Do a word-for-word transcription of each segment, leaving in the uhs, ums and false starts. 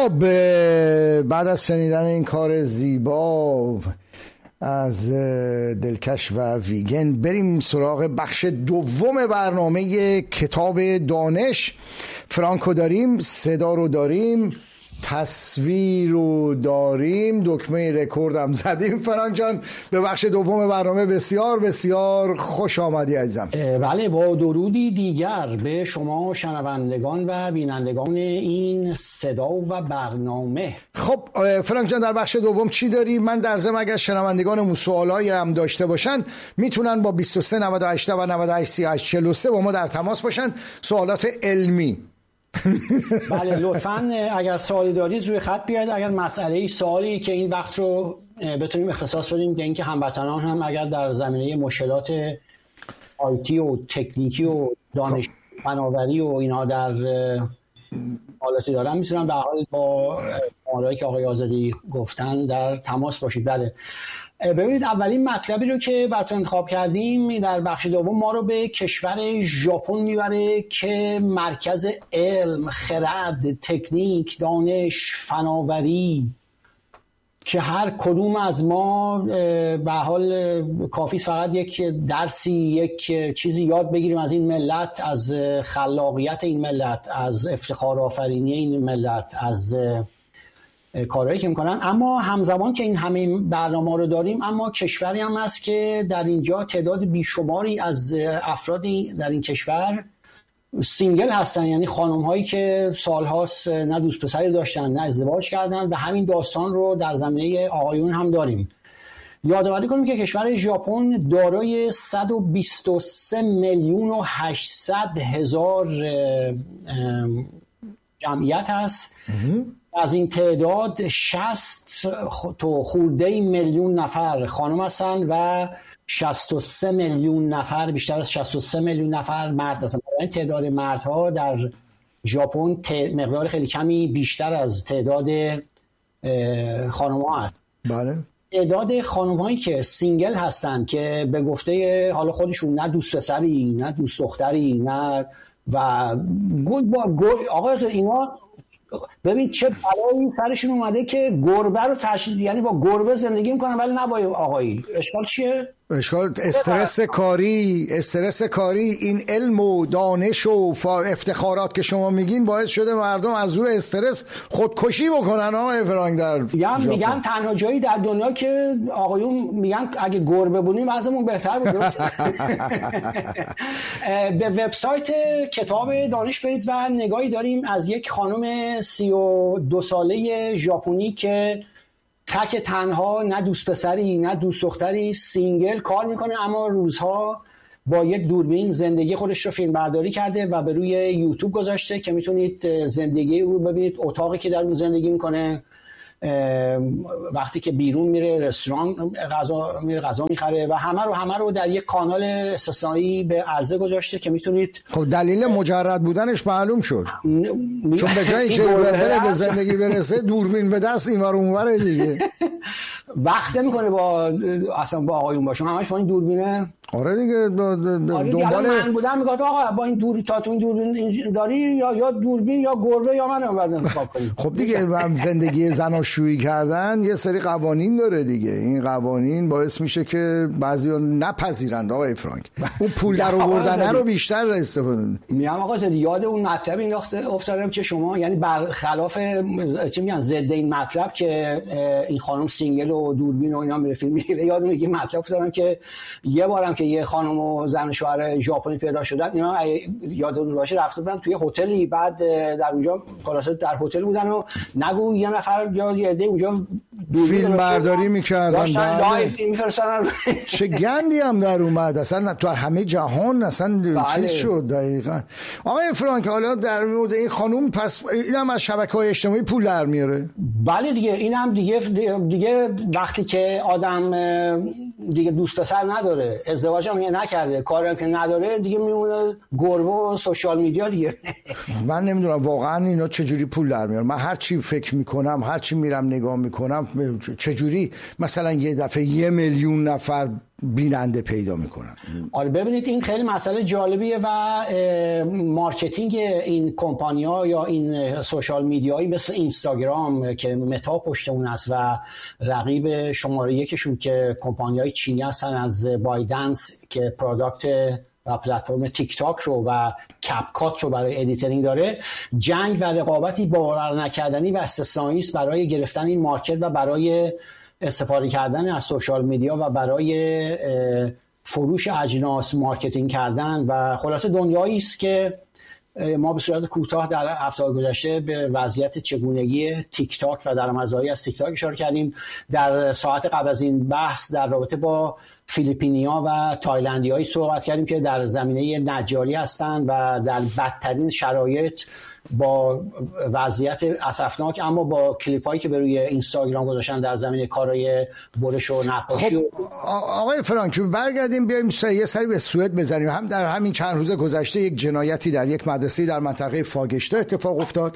خب بعد از شنیدن این کار زیبا از دلکش و ویگن بریم سراغ بخش دوم برنامه کتاب دانش. فرانکو داریم، صدا رو داریم، تصویر رو داریم، دکمه رکورد هم زدیم. فرانک جان به بخش دوم برنامه بسیار بسیار خوش آمدی عزیزم. بله، با درودی دیگر به شما شنوندگان و بینندگان این صدا و برنامه. خب فرانک جان در بخش دوم چی داری؟ من در ضمن اگر شنوندگانمون سوالایی هم داشته باشن میتونن با بیست و سه نود و هشت و نود و هشت سی و هشت چهل و سه با ما در تماس باشن، سوالات علمی. بله لطفاً اگر سوالی دارید روی خط بیاید. اگر مسئله سوالی که این وقت رو بتونیم اختصاص بدیم به اینکه هموطنان هم اگر در زمینه مشکلات آیتی و تکنیکی و دانش فناوری و اینا در حالتی دارن میتونن به حال با آرایی که آقای آزادی گفتن در تماس باشید. بله ببینید، اولین مطلبی رو که براتون انتخاب کردیم در بخش دوم ما رو به کشور ژاپن میبره که مرکز علم، خرد، تکنیک، دانش، فناوری که هر کدوم از ما به حال کافی فقط یک درسی، یک چیزی یاد بگیریم از این ملت، از خلاقیت این ملت، از افتخار آفرینی این ملت، از کارهایی که میکنن. اما همزمان که این همه برنامه رو داریم، اما کشوری هم هست که در اینجا تعداد بیشماری از افرادی در این کشور سینگل هستن، یعنی خانم هایی که سالهاست نه دوست پسری داشتن نه ازدواج کردن و همین داستان رو در زمینه آقایون هم داریم. یادآوری کنیم که کشور ژاپن دارای صد و بیست و سه میلیون و هشتصد هزار جمعیت هست. از این تعداد شصت تو خورده میلیون نفر خانم هستن و شصت و سه میلیون نفر، بیشتر از شصت و سه میلیون نفر مرد هستن. یعنی تعداد مردها در ژاپن مقدار خیلی کمی بیشتر از تعداد خانم ها هست. بله. تعداد خانم هایی که سینگل هستن که به گفته حالا خودشون نه دوست پسری نه دوست دختری نه و گود با گود آقا اینا، ببین چه بلایی سرشون اومده که گربه رو تشدید، یعنی با گربه زندگی میکنن ولی نه با آقایی. اشکال چیه؟ اشکال استرس کاری، استرس کاری. این علم و دانش و افتخارات که شما میگین باعث شده مردم از زور استرس خودکشی بکنن. آقای فرانک در میگن میگن تنها جایی در دنیا که آقایون میگن اگه گربه بودیم وضعمون بهتر بود. به وبسایت کتاب دانش برید و نگاهی داریم از یک خانم سی و دو ساله ژاپنی که تک تنها، نه دوست پسری نه دوست دختری، سینگل کار میکنه، اما روزها با یک دوربین زندگی خودش رو فیلم برداری کرده و به روی یوتیوب گذاشته که میتونید زندگی او رو ببینید. اتاقی که در اون زندگی میکنه، وقتی که بیرون میره رستوران غذا میره غذا میخره و همه رو همه رو در یک کانال استثنایی به عرضه گذاشته که میتونید. خب دلیل مجرد بودنش معلوم شد، چون به جایی که بره به زندگی برسه دوربین به دست اینور اونور دیگه وقت نمیکنه با اصلا با آقایون باشه، همش با این دوربینه. آره دیگه دنبال من بودم میگفت آقا با این دور تا تو این دوربین داری یا یا دوربین یا گربه یا منو بعد انتخاب کنی. خب دیگه هم زندگی زناشویی کردن یه سری قوانین داره دیگه. این قوانین باعث میشه که بعضیا نپذیرند آقای فرانک اون پول در آوردن رو بیشتر استفاده. میام آقا زدی یاد اون مطلب این افتادم که شما یعنی برخلاف چی میگن ضد این مطلب که این خانم سینگل و دوربین و اینا میره فیلم میگیره، یادم میگه مطلب افتادم که یه بارم که یه خانم و زن و شوهر ژاپنی پیدا شدن، اینا یادتون باشه رفته بودن توی هتلی، بعد در اونجا خلاصه در هتل بودن و نگو یه نفر یا یه عده اونجا فیلم برداری میکردن، لایو میفرستادن. چه گندی هم در اومد اصلا تو همه جهان اصلا چیز شد. دقیقاً آقای فرانک حالا در مورد این خانم پس اینم از شبکه‌های اجتماعی پول در میاره. بله دیگه اینم دیگه دیگه وقتی که آدم دیگه دوست پسر نداره، ازدواج هم نکرده، کاری هم که نداره، دیگه میمونه گربه و سوشال میدیا دیگه. من نمیدونم واقعا اینا چجوری پول در میارن. من هر چی فکر میکنم، هر چی میرم نگاه میکنم، چجوری مثلا یه دفعه یه میلیون نفر بیننده پیدا میکنن. آره ببینید این خیلی مسئله جالبیه و مارکتینگ این کمپانی‌ها یا این سوشال میدیایی مثل اینستاگرام که متا پشت اون است و رقیب شماره یکشون که کمپانی‌های چینی هستن از بایدنس که پروداکت و پلتفرم تیک تاک رو و کپ کات رو برای ادیتینگ داره، جنگ و رقابتی باور نکردنی و استثنایی است برای گرفتن این مارکت و برای استفاده کردن از سوشال میدیا و برای فروش اجناس مارکتینگ کردن و خلاصه دنیایی است که ما به صورت کوتاه در هفته گذشته به وضعیت چگونگی تیک تاک و درآمدزایی از تیک تاک اشاره کردیم. در ساعت قبل از این بحث در رابطه با فیلیپینیا و تایلندیایی صحبت کردیم که در زمینه نجاری هستند و در بدترین شرایط با وضعیت اسفناک اما با کلیپ هایی که به روی اینستاگرام گذاشتن در زمینه کارهای برش و نقاشی. خب آقای فرانک برگردیم بیایم یه سری به سوئد بزنیم. هم در همین چند روز گذشته یک جنایتی در یک مدرسه در منطقه فاگشتا اتفاق افتاد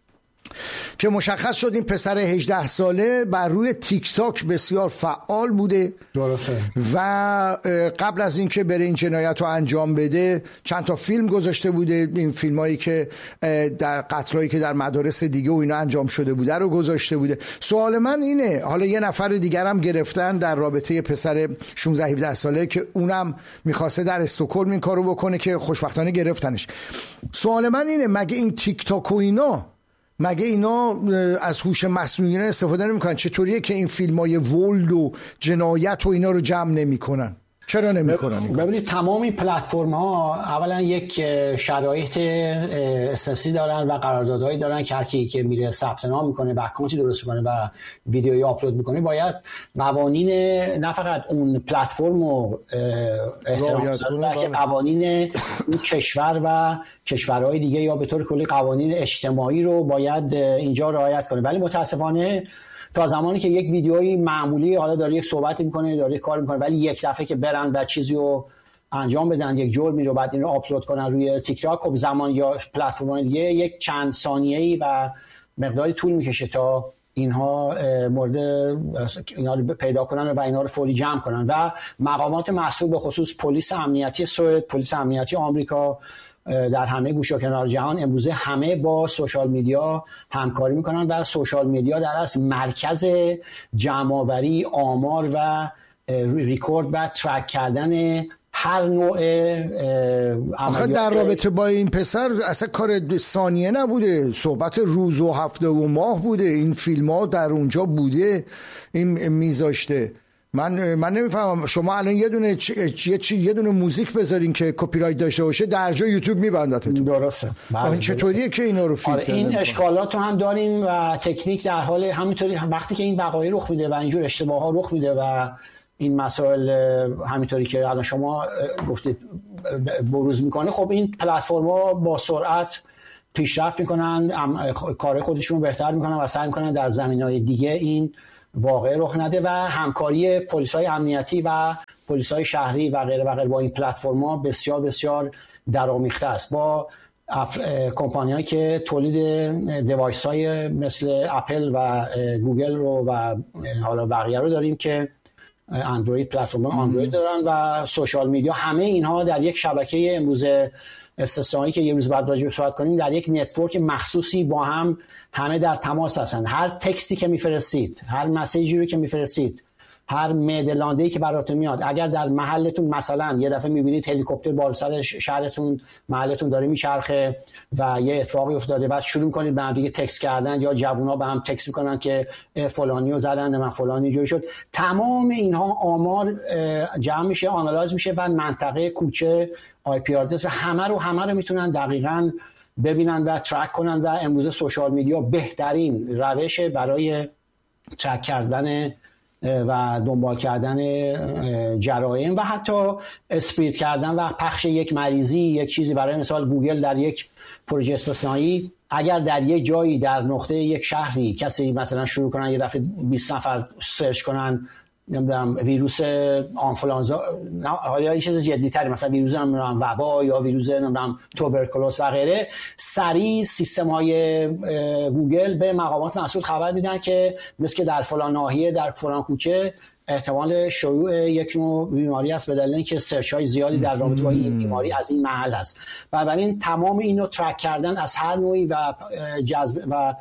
که مشخص شد این پسر هجده ساله بر روی تیک تاک بسیار فعال بوده. درسته. و قبل از اینکه بره این جنایت رو انجام بده چند تا فیلم گذاشته بوده. این فیلم هایی که در قتلایی که در مدارس دیگه و اینا انجام شده بوده رو گذاشته بوده. سوال من اینه، حالا یه نفر دیگر هم گرفتن در رابطه پسر شانزده هفده ساله که اونم میخواسته در استکهلم این کارو بکنه که خوشبختانه گرفتنش. سوال من اینه مگه این تیک تاک و اینا مگه اینا از هوش مصنوعی استفاده نمیکنن؟ چطوریه که این فیلمای ولد و جنایت و اینا رو جمع نمیکنن؟ چرا نمیکنن؟ ببینید تمام این پلتفرم ها اولا یک شرایط اساسی دارن و قراردادهایی دارن که هر کی که میره ثبت نام میکنه و اکانتی درست میکنه و ویدیویی آپلود میکنه باید قوانین نه فقط اون پلتفرم رو احترام بذاره که قوانین اون کشور و کشورهای دیگه یا به طور کلی قوانین اجتماعی رو باید اینجا رعایت کنه. ولی متاسفانه تا زمانی که یک ویدیویی معمولی حالا داره یک صحبتی میکنه داره کار میکنه ولی یک دفعه که برن و چیزی رو انجام بدن یک جرمی رو بعد این رو آپلود کنن روی تیک تاک خب زمان یا پلتفرم دیگه یک چند ثانیه‌ای و مقداری طول میکشه تا اینها مورد اینا رو پیدا کنن و اینا رو فوری جمع کنن و مقامات مسئول به خصوص پلیس امنیتی سوئد، پلیس امنیتی آمریکا در همه گوشه و کنار جهان امروزه همه با سوشال میدیا همکاری میکنن و سوشال میدیا در اصل مرکز جمع‌آوری آمار و ریکورد و ترک کردن هر نوع آخه در رابطه با این پسر اصلا کار ثانیه نبوده، صحبت روز و هفته و ماه بوده. این فیلم ها در اونجا بوده این میذاشته. من من نمیفهمم شما الان یه دونه چ... چ... یه دونه موزیک بذارین که کپی رایت داشته باشه در جای یوتیوب میبندتتون. درسته. بله چطوریه که اینا رو فیلتر آره این اشکالات رو هم داریم و تکنیک در حال همینطوری وقتی که این وقایع رخ میده و اینجور اشتباه ها رخ میده و این مسائل همینطوری که الان شما گفتید بروز میکنه خب این پلتفرم‌ها با سرعت پیشرفت میکنن، کار خودشون بهتر میکنن و سعی میکنن در زمینه‌های دیگه این واقع رخ نده و همکاری پلیس‌های امنیتی و پلیس‌های شهری و غیره و غیره با این پلتفرم‌ها بسیار بسیار درآمیخته است. با کمپانی‌هایی که تولید دیوایس‌های مثل اپل و گوگل رو و حالا بقیه رو داریم که اندروید پلتفرم اندروید دارن و سوشال میدیا، همه اینها در یک شبکه امروز استثنایی که یه روز بعد راجع بهش صحبت کنیم در یک نتورک مخصوصی با هم همه در تماس هستن. هر تکستی که میفرستید، هر مسیجی رو که میفرستید، هر مدلانده‌ای که براتون میاد، اگر در محلتون مثلا یه دفعه میبینید هلیکوپتر بالا سر شهرتون محلتون داره میچرخه و یه اتفاقی افتاده بعد شروع کنید به هم دیگه تکست کردن یا جوونا به هم تکست میکنن که فلانیو زدن من فلانی جوری شد، تمام اینها آمار جمع میشه، آنالایز میشه و منطقه کوچه آی پی آدرس و همه رو همه رو میتونن دقیقاً ببینن و ترک کنن و امروز سوشال میدیا بهترین روش برای ترک کردن و دنبال کردن جرایم و حتی اسپرید کردن و پخش یک مریضی یک چیزی. برای مثال گوگل در یک پروژه استثنایی اگر در یک جایی در نقطه یک شهری کسی مثلا شروع کنن یه دفعه بیست نفر سرچ کنن نمیدونم ویروس آنفولانزا، حالا یه چیز جدی‌تری مثلا ویروس نمیدونم وبا یا ویروس نمیدونم توبرکلوز و غیره، سریع سیستم‌های گوگل به مقامات مسئول خبر میدن که مثل که در فلان ناحیه در فلان کوچه احتمال شیوع یک نوع بیماری است به دلیل اینکه سرچ های زیادی در رابطه با این بیماری از این محل هست. بنابراین تمام اینو ترک کردن از هر نوعی و جذب و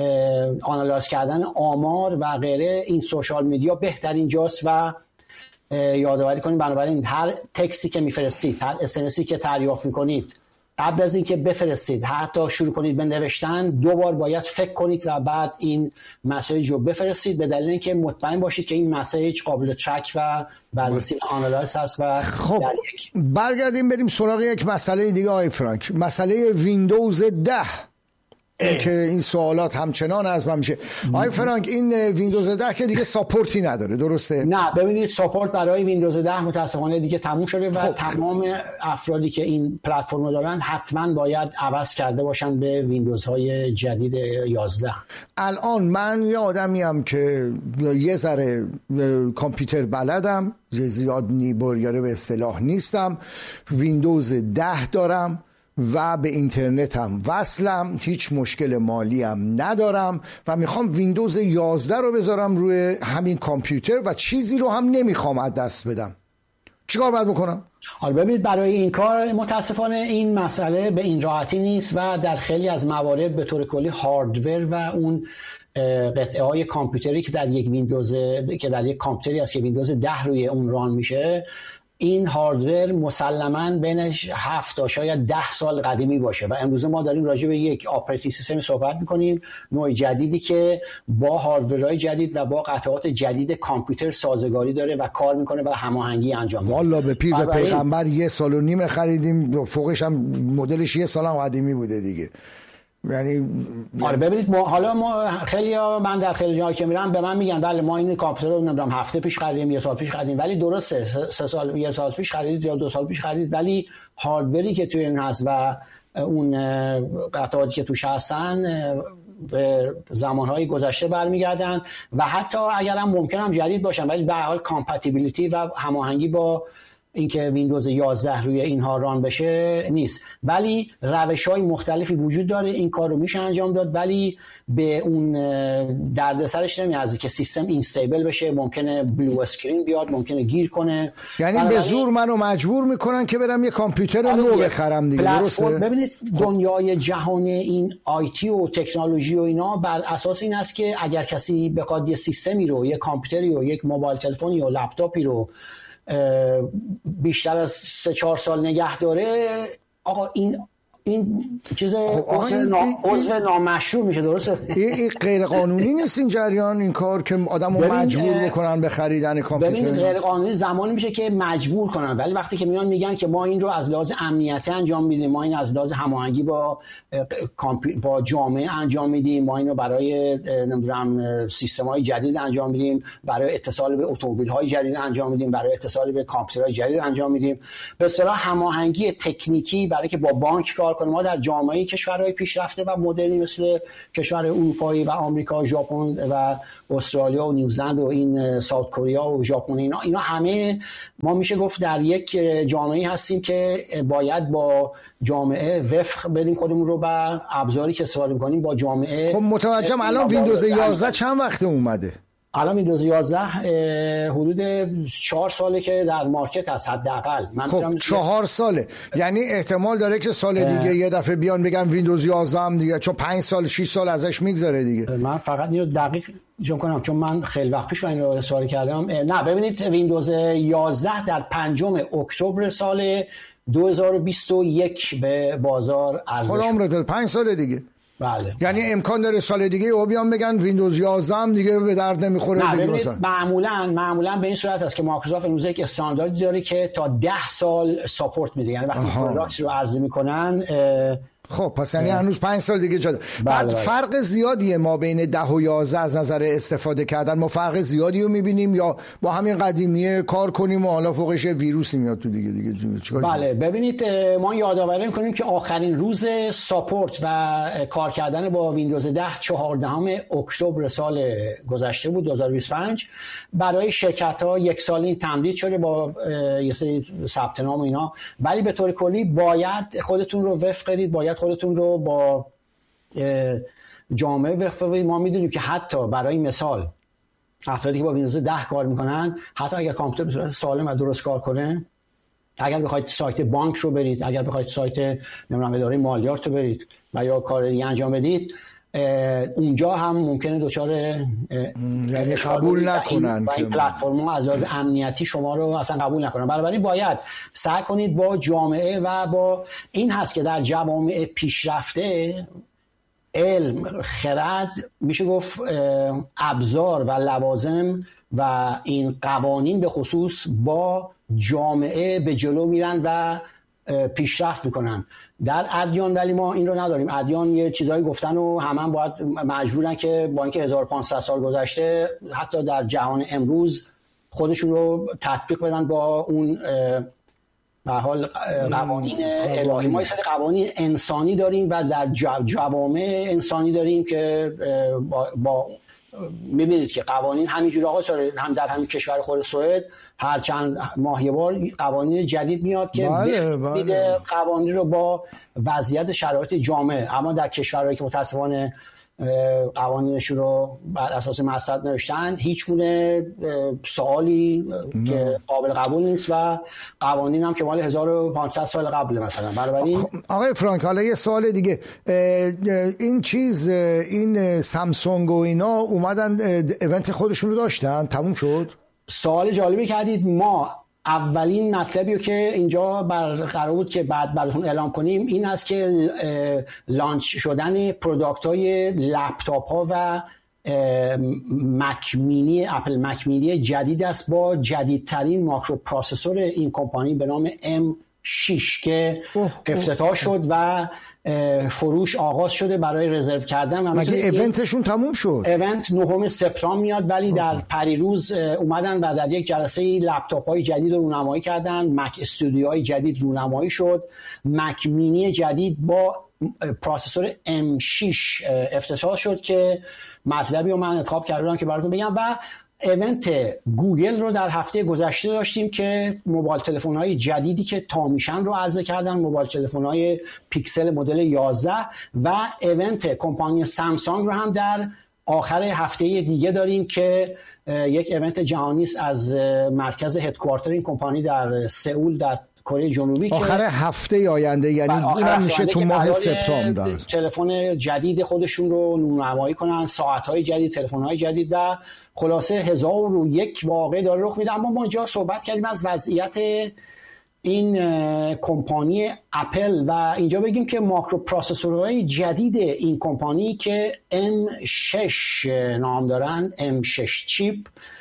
آنالیز کردن آمار و غیره این سوشال میدیا بهترین جاست و یادآوری کنید بنابراین هر تکستی که میفرستید، هر اس ام اسی که دریافت میکنید، قبل از اینکه بفرستید حتی شروع کنید به نوشتن دو بار باید فکر کنید و بعد این مسیج رو بفرستید، به دلیل اینکه مطمئن باشید که این مسیج قابل ترک و بررسی و آنالیز هست. و خب برگردیم بریم سراغ یک مسئله دیگه آقای فرانک، مسئله ویندوز ده این که این سوالات همچنان از من میشه. آقای فرانک این ویندوز ده که دیگه ساپورتی نداره درسته؟ نه ببینید ساپورت برای ویندوز ده متاسفانه دیگه تموم شده و خب. تمام افرادی که این پلتفرم رو دارن حتما باید عوض کرده باشن به ویندوزهای جدید یازده. الان من یه آدمی ام که یه ذره کامپیوتر بلدم، زیاد نیبریاره به اصطلاح نیستم، ویندوز ده دارم و به اینترنتم وصلم، هیچ مشکل مالی هم ندارم و میخوام ویندوز یازده رو بذارم روی همین کامپیوتر و چیزی رو هم نمیخوام از دست بدم. چیکار باید بکنم؟ حالا ببینید برای این کار متاسفانه این مسئله به این راحتی نیست و در خیلی از موارد به طور کلی هاردور و اون قطعه های کامپیوتری که در یک ویندوز که در یک کامپیوتری هست که ویندوز ده روی اون ران میشه، این هاردور مسلماً بینش هفت تا شاید ده سال قدیمی باشه و امروز ما داریم راجع به یک آپراتینگ سیستم صحبت میکنیم، نوع جدیدی که با هاردورهای جدید و با قطعات جدید کامپیوتر سازگاری داره و کار میکنه و هماهنگی انجام میده. والا به پیر به پیغمبر یه سال و نیم خریدیم، فوقش هم مدلش یه سال هم قدیمی بوده دیگه. یعنی آره ببینید ما حالا ما خیلی ها من در خیلی جاها که میرم به من میگن بله ما این کامپیوتر رو نمیدونم هفته پیش خریدیم، یه سال پیش خریدیم، ولی درسته سه سال یه سال پیش خریدید یا دو سال پیش خریدید، ولی هاردوری که توی این هست و اون قطعاتی که توش هستن به زمانهای گذشته برمیگردن و حتی اگر هم ممکن هم جدید باشن ولی به هر حال کامپتیبیلیتی و هماهنگی با اینکه ویندوز یازده روی اینها ران بشه نیست. ولی روش‌های مختلفی وجود داره این کار رو میشه انجام داد، ولی به اون دردسرش نمیارزه که سیستم اینستیبل بشه، ممکنه بلو اسکرین بیاد، ممکنه گیر کنه. یعنی به زور منو مجبور میکنن که برم یه کامپیوتر نو بخرم دیگه، درسته؟ ببینید دنیای جهان این آیتی و تکنولوژی و اینا بر اساس این است که اگر کسی بخواد یه سیستمی رو، یه کامپیوتری رو، یک موبایل تلفنی و لپتاپی رو بیشتر از سه چهار سال نگه داره، آقا این این چیز عضو نامشروع میشه، درسته؟ این غیر قانونی نیست این جریان، این کار که آدمو مجبور بکنن به خریدن کامپیوتر؟ ببینید غیر قانونی زمانی میشه که مجبور کنن، ولی وقتی که میان میگن که ما این رو از لحاظ امنیتی انجام میدیم، ما این از لحاظ هماهنگی با با جامعه انجام میدیم، ما اینو برای نمیدونم سیستم‌های جدید انجام میدیم، برای اتصال به اتومبیل‌های جدید انجام میدیم، برای اتصال به کامپیوترهای جدید انجام میدیم، به اصطلاح هماهنگی تکنیکی برای که با بانک کار کنیم. ما در جامعه کشورهای پیشرفته و مدرنی مثل کشورهای اروپایی و آمریکا، ژاپن و استرالیا و نیوزلند و این ساوت کره و ژاپن، اینا اینا همه ما میشه گفت در یک جامعه هستیم که باید با جامعه وفق بدیم خودمون رو و ابزاری که استفاده می‌کنیم با جامعه. خب متوجهم. الان ویندوز یازده چند وقت اومده؟ الان ویندوز یازده حدود چهار ساله که در مارکت هست حداقل. خب چهار ساله، یعنی احتمال داره که سال دیگه یه دفعه بیان بگن ویندوز یازده هم دیگه، چون پنج سال شش سال ازش میگذره دیگه. من فقط اینو دقیق جون کنم چون من خیلی وقت پیش اینو استفاده کردم. نه ببینید ویندوز یازده در پنجم اکتبر سال دو هزار و بیست و یک به بازار عرضه شد. عمرت پنج سال دیگه. بله. یعنی امکان داره سال دیگه او بیان بگن ویندوز یازده هم دیگه به درد نمیخوره دیگه مثلا. معمولا معمولا به این صورت است که مایکروسافت امروز یک استانداردی داره که تا ده سال ساپورت میده، یعنی وقتی پروداکت رو عرضه میکنن. خب پس یعنی هنوز پنج سال دیگه جاده. بعد بله فرق زیادیه ما بین ده و یازده از نظر استفاده کردن، ما فرق زیادی رو میبینیم یا با همین قدیمیه کار کنیم و حالا فوقش ویروسی میاد تو دیگه دیگه چیکار؟ بله ببینید ما یادآوری میکنیم که آخرین روز ساپورت و کار کردن با ویندوز ده چهاردهم اکتبر سال گذشته بود دو هزار و بیست و پنج. برای شرکت ها یک سالی تمدید شده با یه سری ثبت نام و اینا، ولی به طور کلی باید خودتون رو وفق بدید، باید خودتون رو با جامعه وفق بدید. ما میدونیم که حتی برای مثال افرادی که با ویندوز ده کار میکنن، حتی اگر کامپیوتر به صورت سالم و درست کار کنه، اگر بخواید سایت بانک رو برید، اگر بخواید سایت نمیدونم اداره مالیات رو برید و یا کار دیگه انجام بدید، اونجا هم ممکنه دچار یعنی قبول نکنن که این پلتفرم‌ها از لحاظ امنیتی شما رو اصلا قبول نکنن. بنابراین باید سعی کنید با جامعه و با این هست که در جوامع پیشرفته علم، خرد، میشه گفت ابزار و لوازم و این قوانین به خصوص با جامعه به جلو میرن و پیشرفت میکنن. در ادیان ولی ما این رو نداریم. ادیان یه چیزایی گفتن و همه هم باید مجبورن که با اینکه هزار و پانصد سال گذشته حتی در جهان امروز خودشون رو تطبیق بدن با اون به حال قوانین الهی. ما یه سری قوانین انسانی داریم و در جوامع انسانی داریم که با, با میبینید که قوانین همینجور آقا هم در همین کشور خود سوئد هر چند ماه یه بار قوانین جدید میاد که بله بله. قوانین رو با وضعیت شرایط جامعه. اما در کشورهایی که متاسفانه قوانینشون رو بر اساس مصلحت نوشتن، هیچ گونه سوالی که قابل قبول نیست و قوانین هم که مال هزار و پانصد سال قبل مثلا. بنابراین آقای فرانک، حالا یه سوال دیگه، این چیز این سامسونگ و اینا اومدن ایونت خودشون رو داشتن، تموم شد؟ سوال جالبی کردید. ما اولین مطلبی که اینجا قرار بود که بعد براتون اعلام کنیم این است که لانچ شدن پروداکت های لپتاپ ها و مک مینی، اپل مک مینی جدید است با جدیدترین ماکرو پروسسور این کمپانی به نام ام شش که افتتاح شد و فروش آغاز شده برای رزرو کردن. مگه ایونتشون تموم شد؟ ایونت نهم سپتامبر میاد، ولی در پریروز اومدن و در یک جلسه لپتاپ های جدید رو رونمایی کردن. مک استودیوهای جدید رونمایی شد. مک مینی جدید با پروسسور ام شش افتتاح شد که مطلبی رو من انتخاب کردم که براتون بگم. و ایونت گوگل رو در هفته گذشته داشتیم که موبایل تلفن‌های جدیدی که تا میشن رو عرضه کردن، موبایل تلفن‌های پیکسل مدل یازده، و ایونت کمپانی سامسونگ رو هم در آخر هفته دیگه داریم که یک ایونت جهانی است از مرکز هدکوارتر این کمپانی در سئول در کره جنوبی آخر هفته آینده، یعنی اونم میشه تو ماه سپتامبر تلفن جدید خودشون رو نمایی کنن، ساعت‌های جدید، تلفن‌های جدید و خلاصه هزار و یک واقعه داره رخ میده. اما ما اینجا صحبت کردیم از وضعیت این کمپانی اپل و اینجا بگیم که ماکرو پروسسورهای جدید این کمپانی که ام شش نام دارن، ام شش چیپ،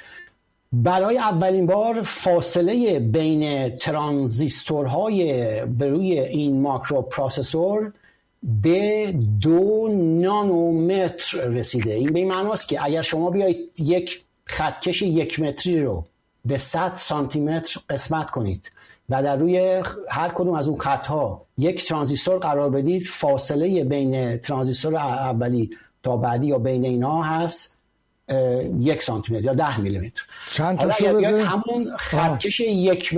برای اولین بار فاصله بین ترانزیستورهای بر روی این ماکرو پروسسور به دو نانومتر رسیده. این به این معنی است که اگر شما بیایید یک خطکش یک متری رو به صد سانتی متر قسمت کنید و در روی هر کدوم از اون خطها یک ترانزیستور قرار بدید، فاصله بین ترانزیستور اولی تا بعدی یا بین اینا هست یک سانتی متر یا ده میلی متر. چند تا شو بزنید؟ همون خطکش یک